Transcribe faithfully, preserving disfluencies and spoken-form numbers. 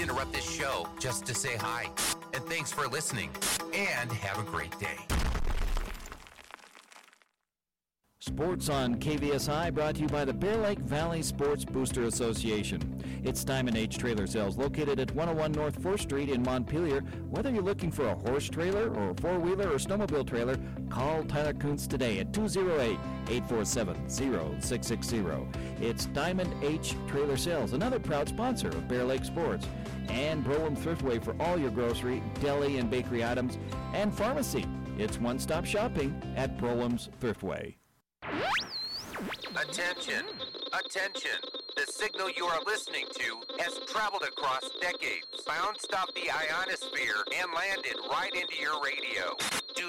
interrupt this show just to say hi. And thanks for listening. And have a great day. Sports on K V S I brought to you by the Bear Lake Valley Sports Booster Association. It's Diamond H Trailer Sales located at one oh one North fourth Street in Montpelier. Whether you're looking for a horse trailer or a four-wheeler or snowmobile trailer, call Tyler Kuntz today at two oh eight, eight four seven, oh six six oh. It's Diamond H Trailer Sales, another proud sponsor of Bear Lake Sports. And Brolin Thriftway for all your grocery, deli, and bakery items, and pharmacy. It's one-stop shopping at Brolim's Thriftway. Attention, attention. The signal you are listening to has traveled across decades, bounced off the ionosphere, and landed right into your radio.